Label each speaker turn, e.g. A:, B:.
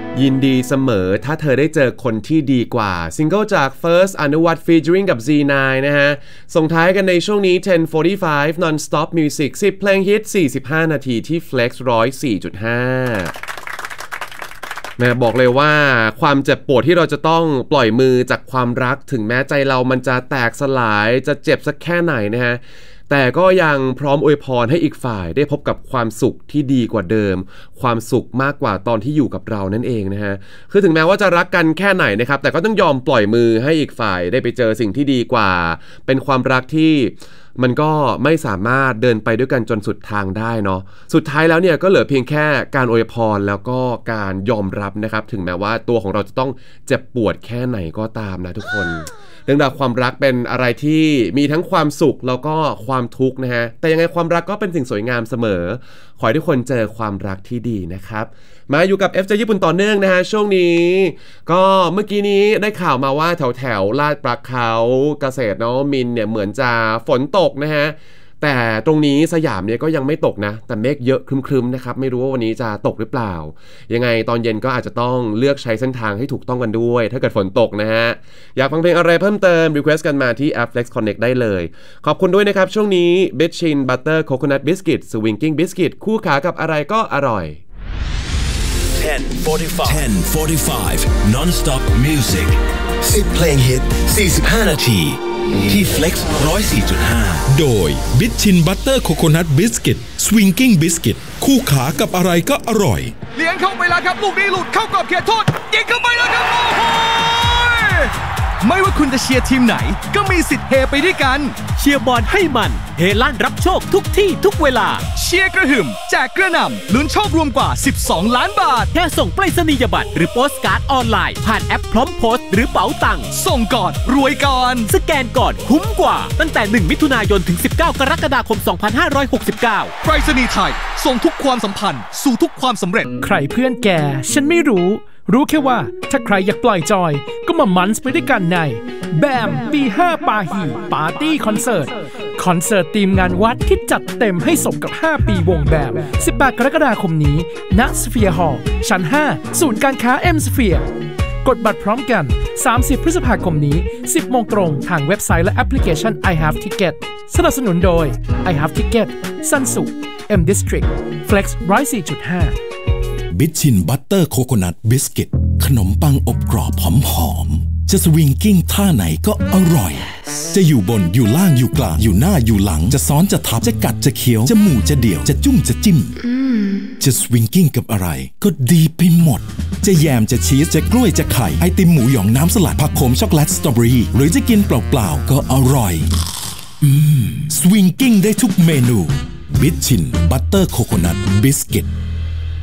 A: ยินดีเสมอถ้าเธอได้เจอคนที่ดีกว่าซิงเกิลจาก First อนุวัฒน์ featuring กับ Z9 นะฮะส่งท้ายกันในช่วงนี้ 10:45 non-stop music 10 เพลงฮิต 45 นาทีที่ Flex 104.5 แม่บอกเลยว่าความเจ็บปวดที่เราจะต้องปล่อยมือจากความรักถึงแม้ใจเรามันจะแตกสลายจะเจ็บสักแค่ไหนนะฮะแต่ก็ยังพร้อมอวยพรให้อีกฝ่ายได้พบกับความสุขที่ดีกว่าเดิมความสุขมากกว่าตอนที่อยู่กับเรานั่นเองนะฮะคือถึงแม้ว่าจะรักกันแค่ไหนนะครับแต่ก็ต้องยอมปล่อยมือให้อีกฝ่ายได้ไปเจอสิ่งที่ดีกว่าเป็นความรักที่มันก็ไม่สามารถเดินไปด้วยกันจนสุดทางได้เนาะสุดท้ายแล้วเนี่ยก็เหลือเพียงแค่การอวยพรแล้วก็การยอมรับนะครับถึงแม้ว่าตัวของเราจะต้องเจ็บปวดแค่ไหนก็ตามนะทุกคนเรื่องราวความรักเป็นอะไรที่มีทั้งความสุขแล้วก็ความทุกข์นะฮะแต่ยังไงความรักก็เป็นสิ่งสวยงามเสมอขอให้ทุกคนเจอความรักที่ดีนะครับมาอยู่กับ FJ ญี่ปุ่นต่อเนื่องนะฮะช่วงนี้ก็เมื่อกี้นี้ได้ข่าวมาว่าแถวลาดปลาเขาเกษตรนวมินทร์เนี่ยเหมือนจะฝนตกนะฮะแต่ตรงนี้สยามเนี่ยก็ยังไม่ตกนะแต่เมฆเยอะครึมๆนะครับไม่รู้ว่าวันนี้จะตกหรือเปล่ายังไงตอนเย็นก็อาจจะต้องเลือกใช้เส้นทางให้ถูกต้องกันด้วยถ้าเกิดฝนตกนะฮะอยากฟังเพลงอะไรเพิ่มเติม request กันมาที่แอป Flex Connect ได้เลยขอบคุณด้วยนะครับช่วงนี้ Bitchin Butter Coconut Biscuit Swinging Biscuit คู่ขากับอะไรก็อร่อย
B: 10:45 non-stop music 10 เพลงฮิต 45 นาทีที่ Flex 104.5
C: โดย Bitchin Butter Coconut Biscuit Swinging Biscuit คู่ขากับอะไรก็อร่อย
D: เลี้ยงเข้าไปแล้วครับลูกนี้หลุดเข้ากรอบเขตโทษยิงเข้าไปแล้วครับโอ้โหไม่ว่าคุณจะเชียร์ทีมไหนก็มีสิทธิ์เฮไปด้วยกัน
E: เชียร์บอลให้มันเฮลั่นรับโชคทุกที่ทุกเวลา
D: เชียร์กระหึ่มแจกกระหน่ำลุ้นโชครวมกว่า12ล้านบาท
E: แค่ส่งไปรษณียบัตรหรือโปสการ์ดออนไลน์ผ่านแอปพร้อมโพสต์หรือเป๋าตังค์
D: ส่งก่อนรวยก่อน
E: สแกนก่อนคุ้มกว่าตั้งแต่1มิถุนายนถึง19กรกฎาคม2569
D: ไปรษณีย์ไทยส่งทุกความสัมพันธ์สู่ทุกความสำเร็จ
F: ใครเพื่อนแกฉันไม่รู้แค่ว่าถ้าใครอยากปล่อยจอยก็มามันส์ไปด้วยกันในแบม B5 ปาฮีปาร์ตี้คอนเสิร์ตทีมงานวัดที่จัดเต็มให้สมกับ5ปีวงแบม18กรกฎาคมนี้ณสเฟียร์ฮอลล์ชั้น5ศูนย์การค้า M Sphere กดบัตรพร้อมกัน30พฤษภาคมนี้ 10 โมงตรงทางเว็บไซต์และแอปพลิเคชัน I Have Ticket สนับสนุนโดย I Have Ticket ซันสุ M District Flex 104.5
C: บิชชินบัตเตอร์โคโคนัทบิสกิตขนมปังอบกรอบหอมๆจะสวิงกิ้งท่าไหนก็อร่อยจะอยู่บนอยู่ล่างอยู่กลางอยู่หน้าอยู่หลังจะซ้อนจะทับจะกัดจะเคี้ยวจะหมู่จะเดี่ยวจะจุ้มจะจิ้มจะสวิงกิ้งกับอะไรก็ดีไปหมดจะแยมจะชีสจะกล้วยจะไข่ไอติมหมูหยองน้ำสลัดผักโขมช็อกโกแลตสตรอเบอรี่หรือจะกินเปล่าๆก็อร่อยสวิงกิ้งได้ทุกเมนูบิชชินบัตเตอร์โคโคนัทบิสกิต